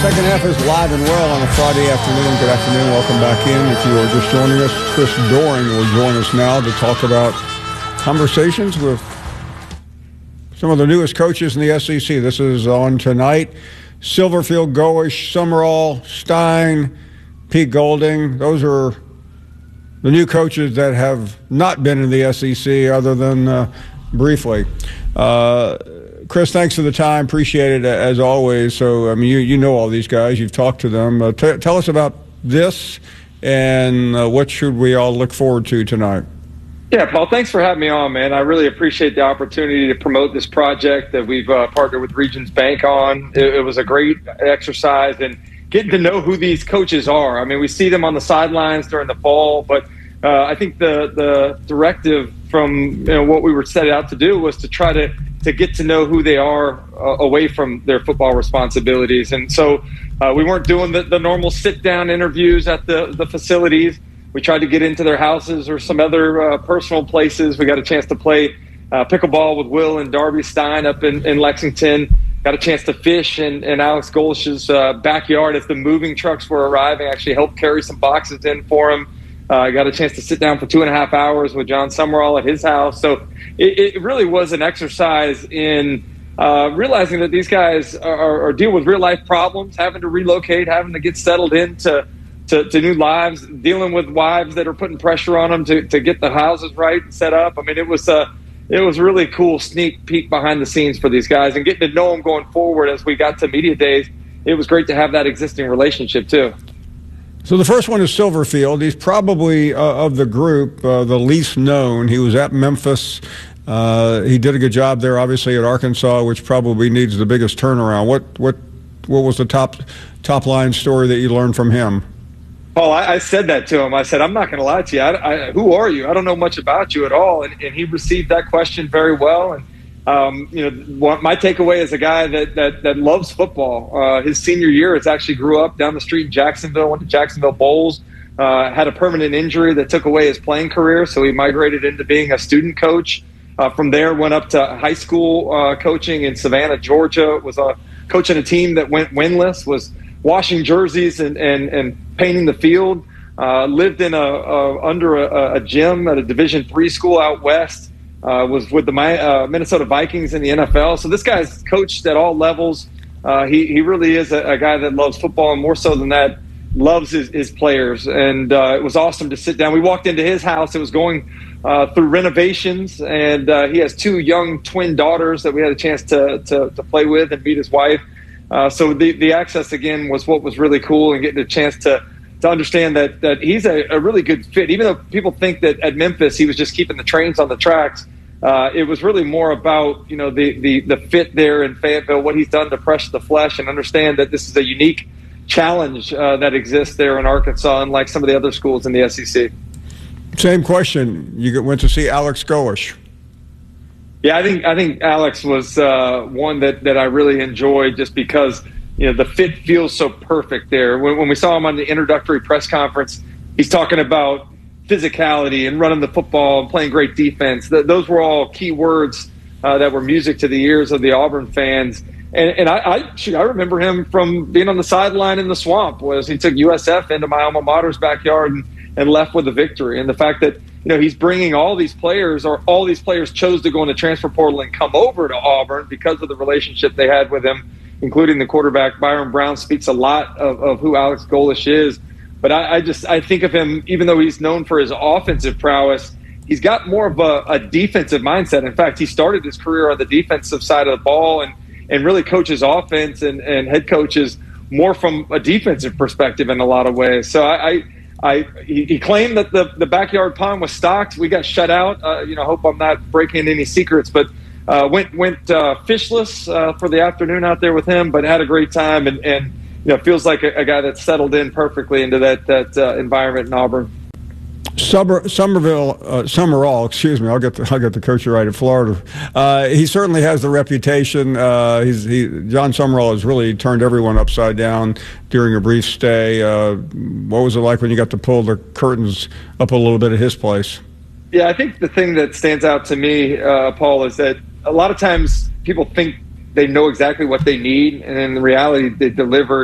Second half is live and well on a Friday afternoon. Good afternoon. Welcome back in. If you are just joining us, Chris Doering will join us now to talk about conversations with some of the newest coaches in the SEC. This is on tonight. Silverfield, Goish, Summerall, Stein, Pete Golding. Those are the new coaches that have not been in the SEC other than briefly. Chris, thanks for the time. Appreciate it as always. So, I mean, you know all these guys. You've talked to them. Tell us about this and what should we all look forward to tonight? Yeah, Paul, thanks for having me on, man. I really appreciate the opportunity to promote this project that we've partnered with Regions Bank on. It was a great exercise and getting to know who these coaches are. I mean, we see them on the sidelines during the fall, but I think the directive from what we were set out to do was to try to get to know who they are away from their football responsibilities. And so we weren't doing the normal sit-down interviews at the facilities. We tried to get into their houses or some other personal places. We got a chance to play pickleball with Will and Darby Stein up in Lexington. Got a chance to fish in Alex Golish's backyard as the moving trucks were arriving. Actually helped carry some boxes in for him. Got a chance to sit down for 2.5 hours with John Summerall at his house. So it really was an exercise in realizing that these guys are dealing with real life problems, having to relocate, having to get settled into new lives, dealing with wives that are putting pressure on them to get the houses right and set up. I mean, it was a really cool sneak peek behind the scenes for these guys and getting to know them going forward as we got to media days. It was great to have that existing relationship too. So the first one is Silverfield. He's probably of the group the least known. He was at Memphis. He did a good job there, obviously, at Arkansas, which probably needs the biggest turnaround. What was the top line story that you learned from him? Paul, I said that to him. I said, I'm not going to lie to you. Who are you? I don't know much about you at all. And he received that question very well. And my takeaway is a guy that loves football. His senior year, actually grew up down the street in Jacksonville, went to Jacksonville Bowls, had a permanent injury that took away his playing career, so he migrated into being a student coach. From there, went up to high school coaching in Savannah, Georgia. Was coaching a team that went winless, was washing jerseys and painting the field. Lived in under a gym at a Division III school out west. Was with the Minnesota Vikings in the NFL. So this guy's coached at all levels. He really is a guy that loves football, and more so than that, loves his players. And it was awesome to sit down. We walked into his house. It was going through renovations, and he has 2 young twin daughters that we had a chance to play with and meet his wife. So the access, again, was what was really cool, and getting a chance to understand that he's a really good fit. Even though people think that at Memphis he was just keeping the trains on the tracks, it was really more about the fit there in Fayetteville, what he's done to press the flesh, and understand that this is a unique challenge that exists there in Arkansas, unlike some of the other schools in the SEC. Same question. You went to see Alex Goish. Yeah, I think Alex was one that I really enjoyed, just because the fit feels so perfect there. When we saw him on the introductory press conference, he's talking about physicality and running the football and playing great defense. Those were all key words that were music to the ears of the Auburn fans. And I remember him from being on the sideline in the Swamp, was he took USF into my alma mater's backyard and left with a victory. And the fact that he's bringing all these players, or all these players chose to go in the transfer portal and come over to Auburn because of the relationship they had with him, including the quarterback. Byron Brown speaks a lot of who Alex Goish is. But I think of him, even though he's known for his offensive prowess, he's got more of a defensive mindset. In fact, he started his career on the defensive side of the ball and really coaches offense and head coaches more from a defensive perspective in a lot of ways. So he claimed that the backyard pond was stocked. We got shut out. Hope I'm not breaking any secrets, but went fishless for the afternoon out there with him, but had a great time and feels like a guy that's settled in perfectly into that environment in Auburn. Summerall, excuse me. I'll get the coach right at Florida. He certainly has the reputation. John Summerall has really turned everyone upside down during a brief stay. What was it like when you got to pull the curtains up a little bit at his place? Yeah, I think the thing that stands out to me, Paul, is that a lot of times people think they know exactly what they need, and in reality, they delivered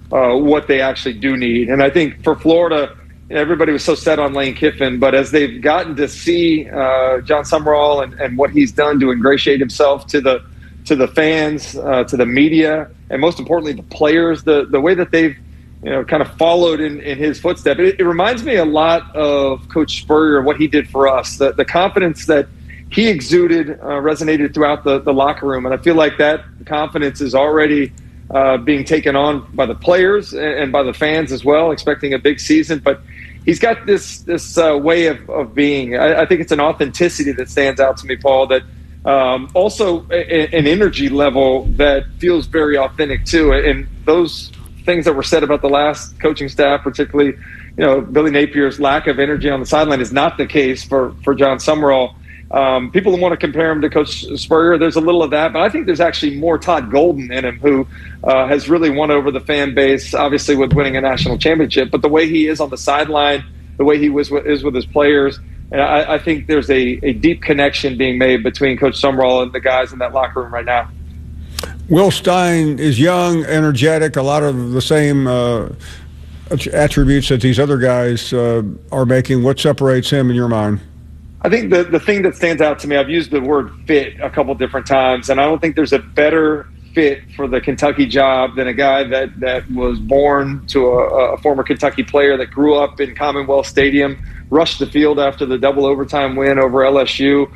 what they actually do need. And I think for Florida, everybody was so set on Lane Kiffin, but as they've gotten to see John Summerall and what he's done to ingratiate himself to the fans, to the media, and most importantly, the players, the way that they've kind of followed in his footsteps. It reminds me a lot of Coach Spurrier, what he did for us. The confidence that he exuded resonated throughout the locker room. And I feel like that confidence is already being taken on by the players and by the fans as well, expecting a big season. But he's got this way of being. I think it's an authenticity that stands out to me, Paul, that also an energy level that feels very authentic too. And those things that were said about the last coaching staff, particularly, Billy Napier's lack of energy on the sideline, is not the case for John Summerall. People want to compare him to Coach Spurrier. There's a little of that, but I think there's actually more Todd Golden in him, who has really won over the fan base, obviously with winning a national championship. But the way he is on the sideline, the way he is with his players, and I think there's a deep connection being made between Coach Summerall and the guys in that locker room right now. Will Stein is young, energetic, a lot of the same attributes that these other guys are making. What separates him in your mind? I think the thing that stands out to me, I've used the word fit a couple different times, and I don't think there's a better fit for the Kentucky job than a guy that was born to a former Kentucky player that grew up in Commonwealth Stadium, rushed the field after the double overtime win over LSU,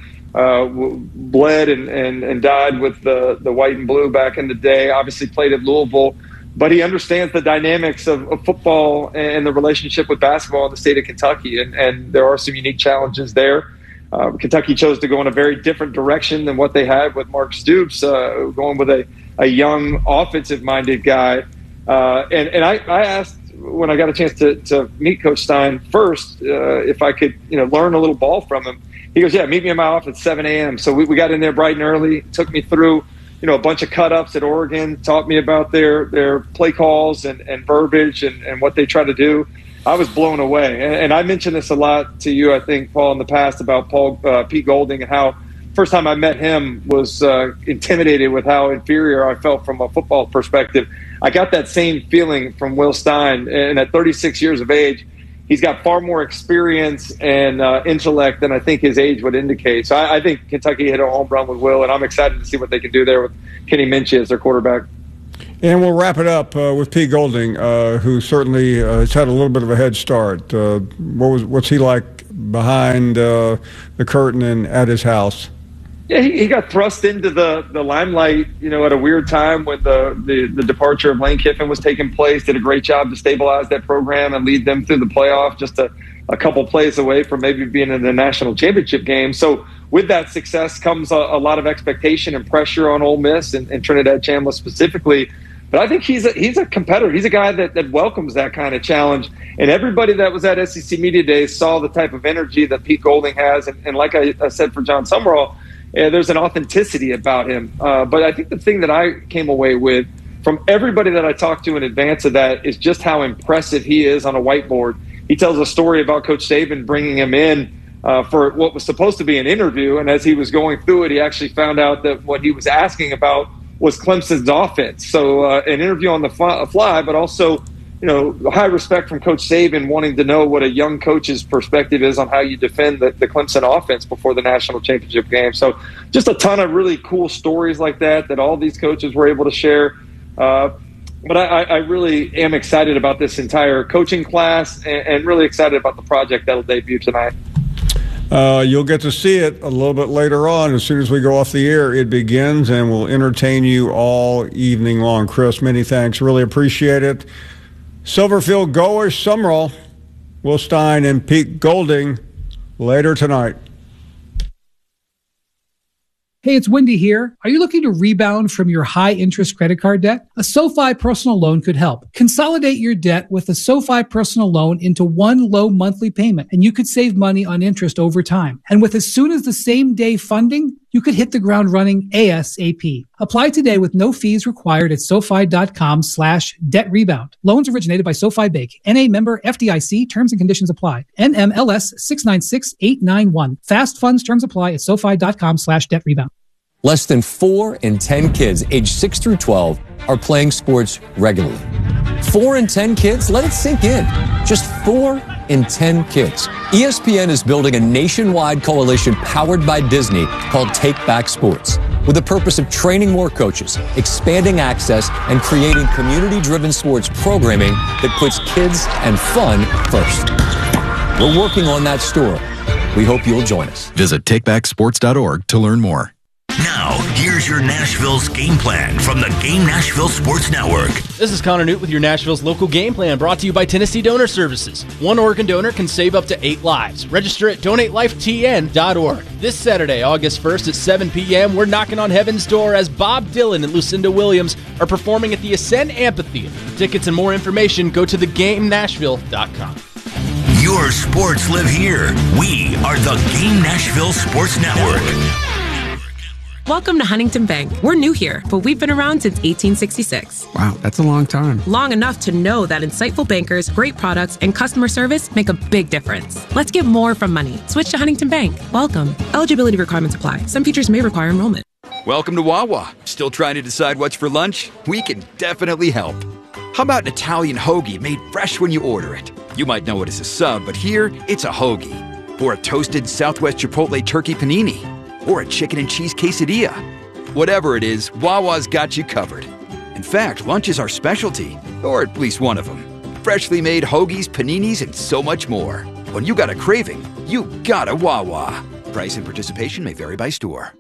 bled and died with the white and blue back in the day, obviously played at Louisville, but he understands the dynamics of football and the relationship with basketball in the state of Kentucky, and there are some unique challenges there. Kentucky chose to go in a very different direction than what they had with Mark Stoops, going with a young offensive-minded guy. And I asked, when I got a chance to meet Coach Stein first, if I could learn a little ball from him. He goes, yeah, meet me in my office at 7 a.m. So we got in there bright and early, took me through a bunch of cut-ups at Oregon, taught me about their play calls and verbiage and what they try to do. I was blown away. And I mentioned this a lot to you, I think, Paul, in the past about Pete Golding and how first time I met him was intimidated with how inferior I felt from a football perspective. I got that same feeling from Will Stein. And at 36 years of age, he's got far more experience and intellect than I think his age would indicate. So I think Kentucky hit a home run with Will, and I'm excited to see what they can do there with Kenny Minchey as their quarterback. And we'll wrap it up with Pete Golding, who certainly has had a little bit of a head start. What's he like behind the curtain and at his house? Yeah, he got thrust into the limelight, at a weird time when the departure of Lane Kiffin was taking place. Did a great job to stabilize that program and lead them through the playoff, just a couple plays away from maybe being in the national championship game. So with that success comes a lot of expectation and pressure on Ole Miss and Trinidad Chandler specifically. But I think he's a competitor. He's a guy that welcomes that kind of challenge. And everybody that was at SEC Media Days saw the type of energy that Pete Golding has. And like I said for John Summerall, there's an authenticity about him. But I think the thing that I came away with from everybody that I talked to in advance of that is just how impressive he is on a whiteboard. He tells a story about Coach Saban bringing him in for what was supposed to be an interview. And as he was going through it, he actually found out that what he was asking about was Clemson's offense. So an interview on the fly, but also, high respect from Coach Saban wanting to know what a young coach's perspective is on how you defend the Clemson offense before the national championship game. So just a ton of really cool stories like that all these coaches were able to share. But I really am excited about this entire coaching class and really excited about the project that'll debut tonight. You'll get to see it a little bit later on. As soon as we go off the air, it begins, and we'll entertain you all evening long. Chris, many thanks. Really appreciate it. Silverfield goers, Summerall, Will Stein, and Pete Golding later tonight. Hey, it's Wendy here. Are you looking to rebound from your high-interest credit card debt? A SoFi personal loan could help. Consolidate your debt with a SoFi personal loan into one low monthly payment, and you could save money on interest over time. And with as soon as the same day funding, you could hit the ground running ASAP. Apply today with no fees required at SoFi.com/debt rebound. Loans originated by SoFi Bank. NA member FDIC. Terms and conditions apply. NMLS 696891. Fast funds terms apply at SoFi.com/debt rebound. Less than 4 in 10 kids aged 6 through 12 are playing sports regularly. 4 in 10 kids? Let it sink in. Just 4 in 10 kids. ESPN is building a nationwide coalition powered by Disney called Take Back Sports, with the purpose of training more coaches, expanding access, and creating community-driven sports programming that puts kids and fun first. We're working on that story. We hope you'll join us. Visit takebacksports.org to learn more. Now, here's your Nashville's game plan from the Game Nashville Sports Network. This is Connor Newt with your Nashville's local game plan, brought to you by Tennessee Donor Services. One organ donor can save up to 8 lives. Register at donatelifetn.org. This Saturday, August 1st at 7 p.m., we're knocking on heaven's door as Bob Dylan and Lucinda Williams are performing at the Ascend Amphitheater. For tickets and more information, go to thegamenashville.com. Your sports live here. We are the Game Nashville Sports Network. Welcome to Huntington Bank. We're new here, but we've been around since 1866. Wow, that's a long time. Long enough to know that insightful bankers, great products, and customer service make a big difference. Let's get more from money. Switch to Huntington Bank. Welcome. Eligibility requirements apply. Some features may require enrollment. Welcome to Wawa. Still trying to decide what's for lunch? We can definitely help. How about an Italian hoagie made fresh when you order it? You might know it as a sub, but here, it's a hoagie. Or a toasted Southwest Chipotle turkey panini. Or a chicken and cheese quesadilla. Whatever it is, Wawa's got you covered. In fact, lunch is our specialty, or at least one of them. Freshly made hoagies, paninis, and so much more. When you got a craving, you got a Wawa. Price and participation may vary by store.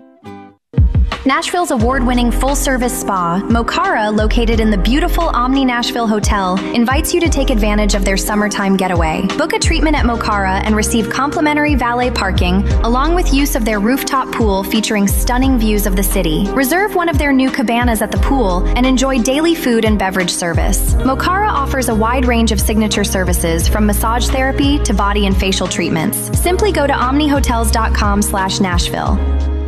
Nashville's award-winning full-service spa, Mokara, located in the beautiful Omni Nashville Hotel, invites you to take advantage of their summertime getaway. Book a treatment at Mokara and receive complimentary valet parking, along with use of their rooftop pool featuring stunning views of the city. Reserve one of their new cabanas at the pool and enjoy daily food and beverage service. Mokara offers a wide range of signature services, from massage therapy to body and facial treatments. Simply go to omnihotels.com/Nashville.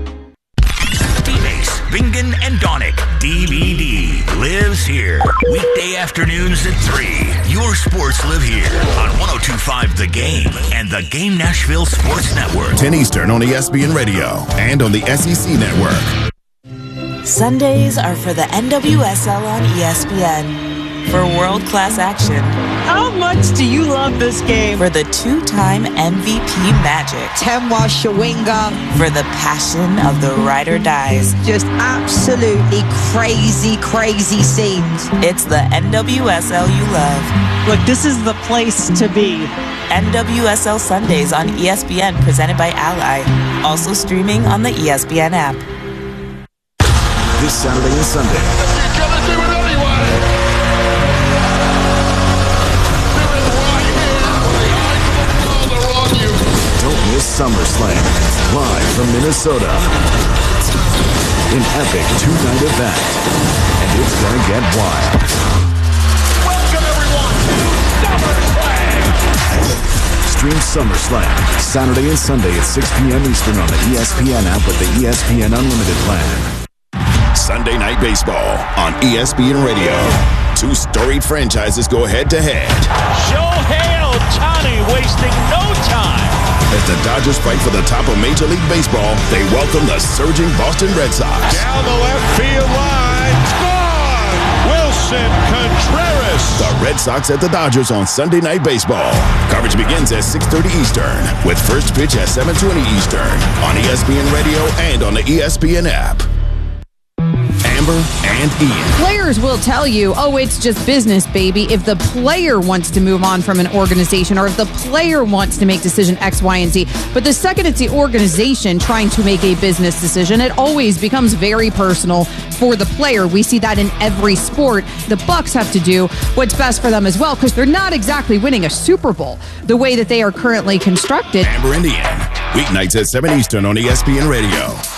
Bingen and Donick DVD lives here. Weekday afternoons at 3. Your sports live here on 102.5 The Game and the Game Nashville Sports Network. 10 Eastern on ESPN Radio and on the SEC Network. Sundays are for the NWSL on ESPN. For world-class action. How much do you love this game? For the 2-time MVP magic. Temwa Shawinga. For the passion of the ride or dies. Just absolutely crazy, crazy scenes. It's the NWSL you love. Look, this is the place to be. NWSL Sundays on ESPN, presented by Ally. Also streaming on the ESPN app. This Saturday and Sunday. You're gonna do it anyway! Don't miss SummerSlam, live from Minnesota. An epic 2-night event, and it's gonna get wild. Welcome everyone to SummerSlam! Stream SummerSlam Saturday and Sunday at 6 p.m. Eastern on the ESPN app with the ESPN Unlimited plan. Sunday Night Baseball on ESPN Radio. 2 storied franchises go head-to-head. Shohei Ohtani wasting no time. As the Dodgers fight for the top of Major League Baseball, they welcome the surging Boston Red Sox. Down the left field line. Gone! Wilson Contreras. The Red Sox at the Dodgers on Sunday Night Baseball. Coverage begins at 6:30 Eastern, with first pitch at 7:20 Eastern on ESPN Radio and on the ESPN app. Amber and Ian. Players will tell you, oh, it's just business, baby, if the player wants to move on from an organization or if the player wants to make decision X, Y, and Z. But the second it's the organization trying to make a business decision, it always becomes very personal for the player. We see that in every sport. The Bucks have to do what's best for them as well, because they're not exactly winning a Super Bowl the way that they are currently constructed. Amber and Ian, weeknights at 7 Eastern on ESPN Radio.